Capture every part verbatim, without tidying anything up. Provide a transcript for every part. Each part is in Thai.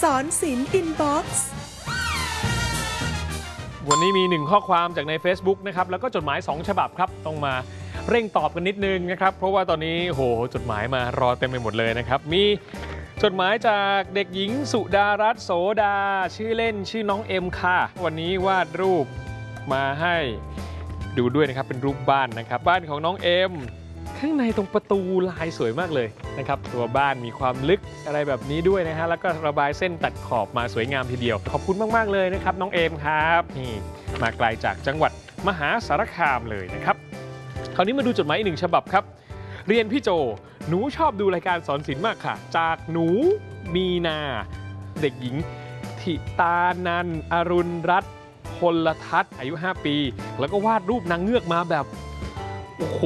สอนศิลป์อินบ็อกซ์วันนี้มีหนึ่งข้อความจากใน Facebook นะครับแล้วก็จดหมายสองฉบับครับต้องมาเร่งตอบกันนิดนึงนะครับเพราะว่าตอนนี้โหจดหมายมารอเต็มไปหมดเลยนะครับมีจดหมายจากเด็กหญิงสุดารัตน์โสดาชื่อเล่นชื่อน้องเอ็มค่ะวันนี้วาดรูปมาให้ดูด้วยนะครับเป็นรูปบ้านนะครับบ้านของน้องเอ็มข้างในตรงประตูลายสวยมากเลยนะครับตัวบ้านมีความลึกอะไรแบบนี้ด้วยนะฮะแล้วก็ระบายเส้นตัดขอบมาสวยงามทีเดียวขอบคุณมากๆเลยนะครับน้องเอ็มครับนี่มาไกลจากจังหวัดมหาสารคามเลยนะครับคราวนี้มาดูจดหมายอีกหนึ่งฉบับครับเรียนพี่โจหนูชอบดูรายการสอนศิลป์มากค่ะจากหนูมีนาเด็กหญิงธิตานันอรุณรัตน์พลทัศน์อายุห้าปีแล้วก็วาดรูปนางเงือกมาแบบโอ้โห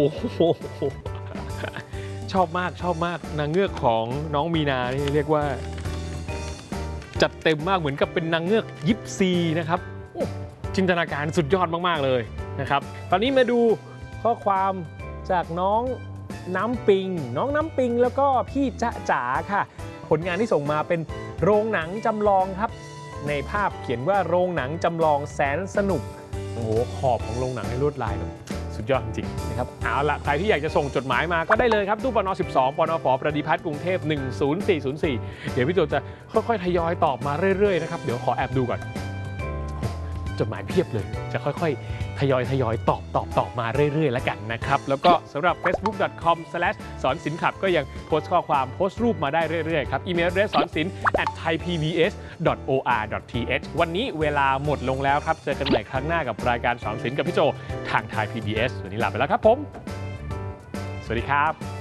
ชอบมากชอบมากนางเงือกของน้องมีนานี่เรียกว่าจัดเต็มมากเหมือนกับเป็นนางเงือกยิปซีนะครับจินตนาการสุดยอดมากๆเลยนะครับตอนนี้มาดูข้อความจากน้องน้ำปิงน้องน้ำปิงแล้วก็พี่จ๊ะจ๋าค่ะผลงานที่ส่งมาเป็นโรงหนังจำลองครับในภาพเขียนว่าโรงหนังจำลองแสนสนุกโอ้โหขอบของโรงหนังในลวดลายแบบสุดยอดจริงๆนะครับเอาละใครที่อยากจะส่งจดหมายมาก็ได้เลยครับตู้ปนสิบสองปนฝประดิพัฒน์กรุงเทพหนึ่งศูนย์สี่ศูนย์สี่เดี๋ยวพี่โจจะค่อยๆทยอยตอบมาเรื่อยๆนะครับเดี๋ยวขอแอบดูก่อนจดหมายเพียบเลยจะค่อยๆทยอยทยอยตอบตอบตอบมาเรื่อยๆแล้วกันนะครับแล้วก็สำหรับ เฟซบุ๊ก ดอท คอม สแลช สอนศิลป์ขับก็ยังโพสต์ข้อความโพสต์รูปมาได้เรื่อยๆครับอีเมลเรสสอนศิลป์ แอท ไทยพีบีเอส ดอท โออาร์ ดอท ทีเอช วันนี้เวลาหมดลงแล้วครับเจอกันใหม่ครั้งหน้ากับรายการสอนศิลป์กับพี่โจทางไทย พี บี เอส วันนี้ลาไปแล้วครับผมสวัสดีครับ